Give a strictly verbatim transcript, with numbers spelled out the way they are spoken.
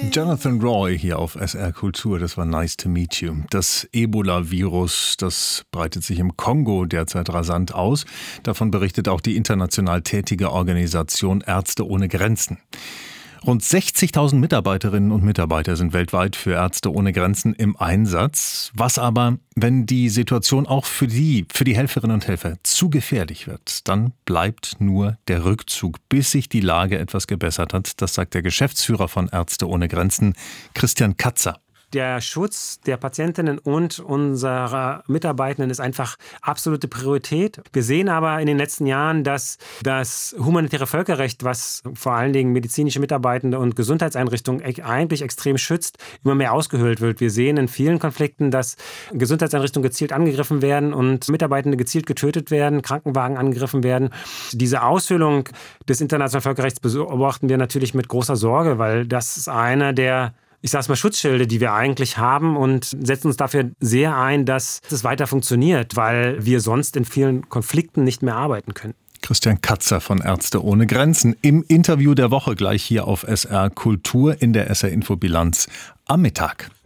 Jonathan Roy hier auf S R Kultur, das war Nice to Meet You. Das Ebola-Virus, das breitet sich im Kongo derzeit rasant aus. Davon berichtet auch die international tätige Organisation Ärzte ohne Grenzen. Rund sechzigtausend Mitarbeiterinnen und Mitarbeiter sind weltweit für Ärzte ohne Grenzen im Einsatz. Was aber, wenn die Situation auch für die, für die Helferinnen und Helfer zu gefährlich wird, dann bleibt nur der Rückzug, bis sich die Lage etwas gebessert hat. Das sagt der Geschäftsführer von Ärzte ohne Grenzen, Christian Katzer. Der Schutz der Patientinnen und unserer Mitarbeitenden ist einfach absolute Priorität. Wir sehen aber in den letzten Jahren, dass das humanitäre Völkerrecht, was vor allen Dingen medizinische Mitarbeitende und Gesundheitseinrichtungen eigentlich extrem schützt, immer mehr ausgehöhlt wird. Wir sehen in vielen Konflikten, dass Gesundheitseinrichtungen gezielt angegriffen werden und Mitarbeitende gezielt getötet werden, Krankenwagen angegriffen werden. Diese Aushöhlung des internationalen Völkerrechts beobachten wir natürlich mit großer Sorge, weil das ist einer der ich sage mal, Schutzschilde, die wir eigentlich haben und setzen uns dafür sehr ein, dass es weiter funktioniert, weil wir sonst in vielen Konflikten nicht mehr arbeiten können. Christian Katzer von Ärzte ohne Grenzen im Interview der Woche gleich hier auf S R Kultur in der S R Info Bilanz am Mittag.